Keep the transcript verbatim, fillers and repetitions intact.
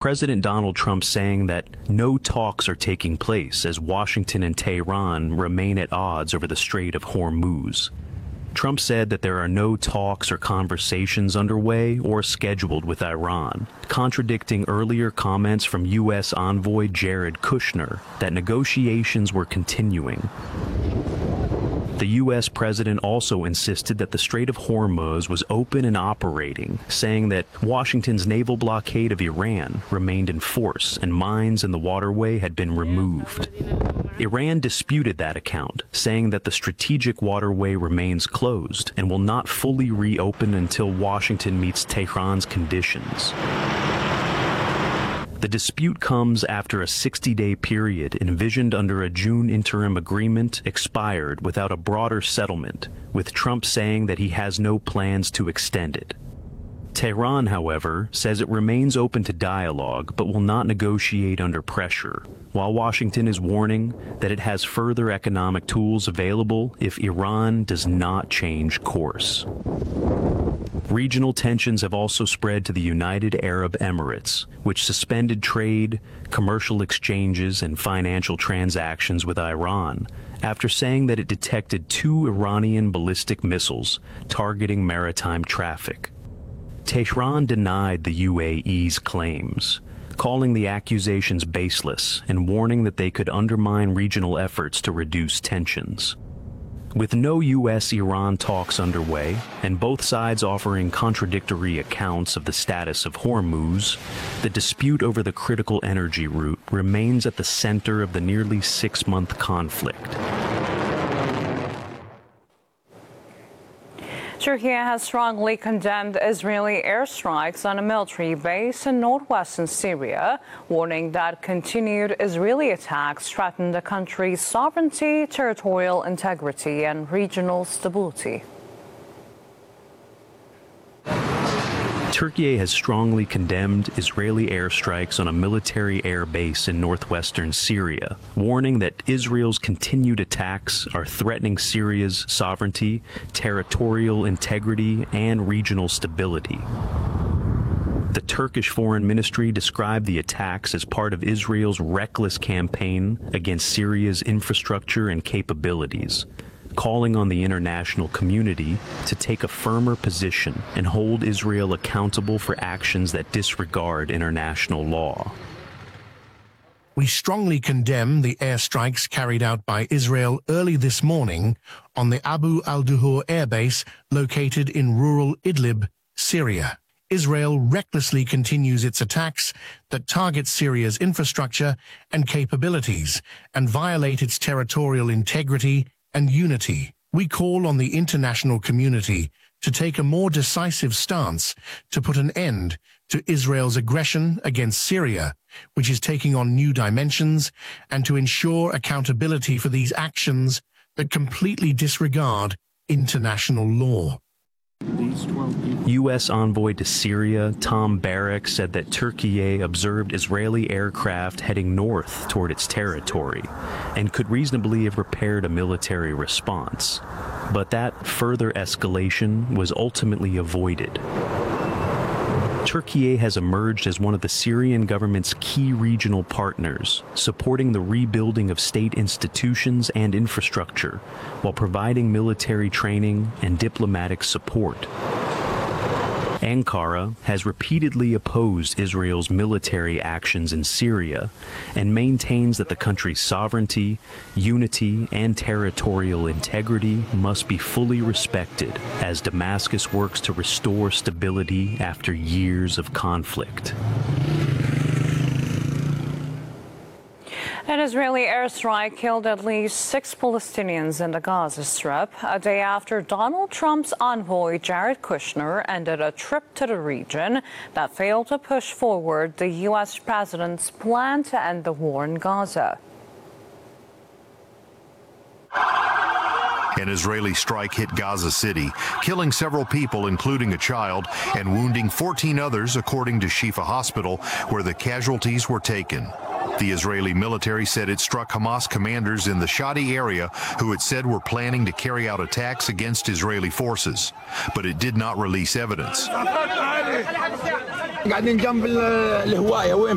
President Donald Trump saying that no talks are taking place as Washington and Tehran remain at odds over the Strait of Hormuz. Trump said that there are no talks or conversations underway or scheduled with Iran, contradicting earlier comments from U S envoy Jared Kushner that negotiations were continuing. The U S president also insisted that the Strait of Hormuz was open and operating, saying that Washington's naval blockade of Iran remained in force and mines in the waterway had been removed. Iran disputed that account, saying that the strategic waterway remains closed and will not fully reopen until Washington meets Tehran's conditions. The dispute comes after a sixty-day period envisioned under a June interim agreement expired without a broader settlement, with Trump saying that he has no plans to extend it. Tehran, however, says it remains open to dialogue but will not negotiate under pressure, while Washington is warning that it has further economic tools available if Iran does not change course. Regional tensions have also spread to the United Arab Emirates, which suspended trade, commercial exchanges, and financial transactions with Iran after saying that it detected two Iranian ballistic missiles targeting maritime traffic. Tehran denied the U A E's claims, calling the accusations baseless and warning that they could undermine regional efforts to reduce tensions. With no U S Iran talks underway, and both sides offering contradictory accounts of the status of Hormuz, the dispute over the critical energy route remains at the center of the nearly six-month conflict. Turkey has strongly condemned Israeli airstrikes on a military base in northwestern Syria, warning that continued Israeli attacks threaten the country's sovereignty, territorial integrity, and regional stability. Turkey has strongly condemned Israeli airstrikes on a military air base in northwestern Syria, warning that Israel's continued attacks are threatening Syria's sovereignty, territorial integrity, and regional stability. The Turkish Foreign Ministry described the attacks as part of Israel's reckless campaign against Syria's infrastructure and capabilities, calling on the international community to take a firmer position and hold Israel accountable for actions that disregard international law. We strongly condemn the airstrikes carried out by Israel early this morning on the Abu al-Duhur airbase located in rural Idlib, Syria. Israel recklessly continues its attacks that target Syria's infrastructure and capabilities and violate its territorial integrity and unity. We call on the international community to take a more decisive stance to put an end to Israel's aggression against Syria, which is taking on new dimensions, and to ensure accountability for these actions that completely disregard international law. U S envoy to Syria, Tom Barrack, said that Turkey observed Israeli aircraft heading north toward its territory and could reasonably have prepared a military response, but that further escalation was ultimately avoided. Turkey has emerged as one of the Syrian government's key regional partners, supporting the rebuilding of state institutions and infrastructure, while providing military training and diplomatic support. Ankara has repeatedly opposed Israel's military actions in Syria and maintains that the country's sovereignty, unity, and territorial integrity must be fully respected as Damascus works to restore stability after years of conflict. An Israeli airstrike killed at least six Palestinians in the Gaza Strip, a day after Donald Trump's envoy Jared Kushner ended a trip to the region that failed to push forward the U S president's plan to end the war in Gaza. An Israeli strike hit Gaza City, killing several people, including a child, and wounding fourteen others, according to Shifa Hospital, where the casualties were taken. The Israeli military said it struck Hamas commanders in the Shadi area who it said were planning to carry out attacks against Israeli forces, but it did not release evidence.